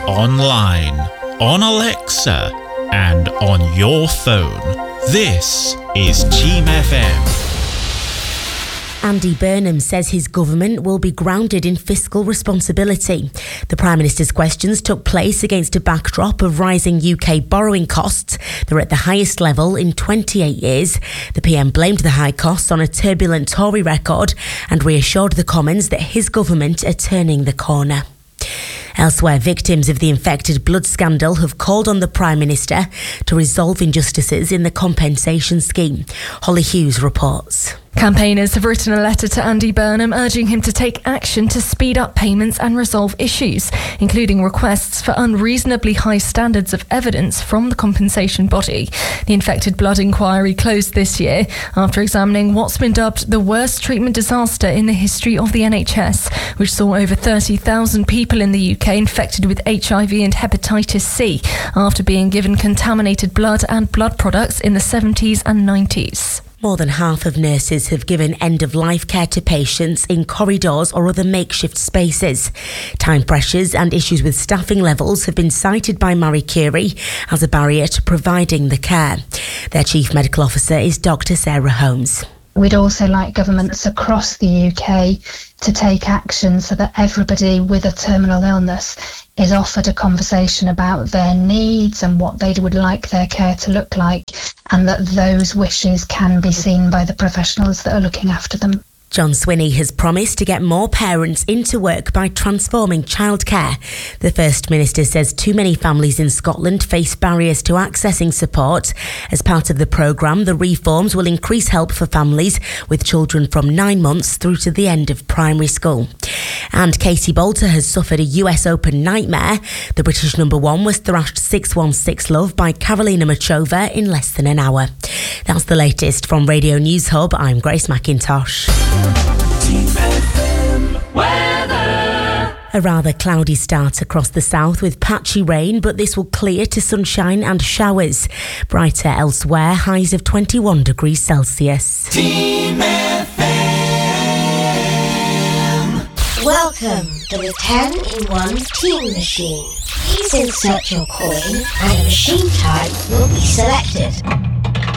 online, on Alexa, and on your phone. This is Team FM. Andy Burnham says his government will be grounded in fiscal responsibility. The Prime Minister's questions took place against a backdrop of rising UK borrowing costs. They're at the highest level in 28 years. The PM blamed the high costs on a turbulent Tory record and reassured the Commons that his government are turning the corner. Elsewhere, victims of the infected blood scandal have called on the Prime Minister to resolve injustices in the compensation scheme. Holly Hughes reports. Campaigners have written a letter to Andy Burnham urging him to take action to speed up payments and resolve issues, including requests for unreasonably high standards of evidence from the compensation body. The infected blood inquiry closed this year after examining what's been dubbed the worst treatment disaster in the history of the NHS, which saw over 30,000 people in the UK infected with HIV and hepatitis C after being given contaminated blood and blood products in the 70s and 90s. More than half of nurses have given end-of-life care to patients in corridors or other makeshift spaces. Time pressures and issues with staffing levels have been cited by Marie Curie as a barrier to providing the care. Their Chief Medical Officer is Dr Sarah Holmes. We'd also like governments across the UK to take action so that everybody with a terminal illness is offered a conversation about their needs and what they would like their care to look like, and that those wishes can be seen by the professionals that are looking after them. John Swinney has promised to get more parents into work by transforming childcare. The First Minister says too many families in Scotland face barriers to accessing support. As part of the programme, the reforms will increase help for families with children from 9 months through to the end of primary school. And Katie Boulter has suffered a US Open nightmare. The British number one was thrashed 6-1, 6-love by Karolina Muchova in less than an hour. That's the latest from Radio News Hub. I'm Grace McIntosh. A rather cloudy start across the south with patchy rain, but this will clear to sunshine and showers. Brighter elsewhere, highs of 21 degrees Celsius. Team FM. Welcome to the 10-in-1 Team Machine. Please insert your coin and a machine type will be selected.